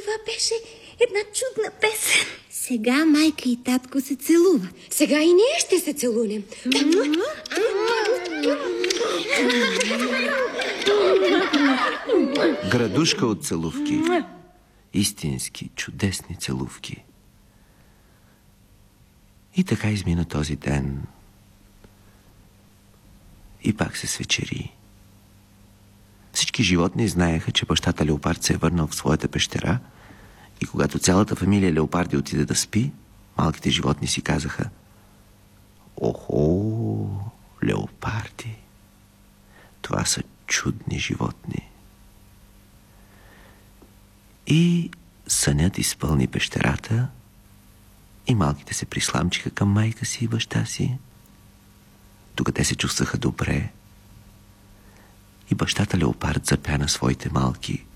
Това беше една чудна песен. Сега майка и татко се целуват. Сега и ние ще се целунем. Градушка от целувки. Истински, чудесни целувки. И така измина този ден. И пак се свечери. Всички животни знаеха, че бащата леопард се е върнал в своята пещера и когато цялата фамилия леопарди отиде да спи, малките животни си казаха: охо, леопарди. Това са чудни животни. И сънят изпълни пещерата и малките се присламчиха към майка си и баща си. Тук те се чувстваха добре. И бащата леопард запя на своите малки: